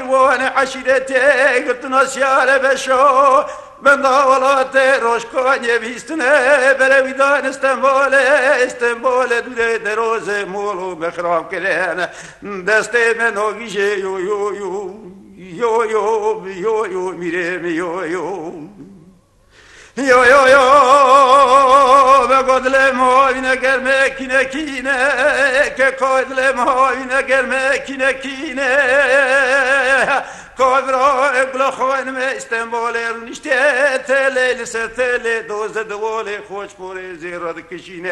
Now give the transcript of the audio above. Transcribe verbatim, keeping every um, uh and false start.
وان عشيرتي قلت نسيار بشو من دولات روشكاني بيستنه بلويدان استنبول استنبول دوله دروز مولو بخرام كلين دستي منو گيجي يو يو يو يو يو يو يو ميرم يو يو يو يو يو بقدل ماوينه گرمه كينه كينه كقدل ماوينه گرمه كينه كينه كابرا اقلا خانم استنبول رنشته تل لسه تل دوز دوال خوش پور زیراد کشینه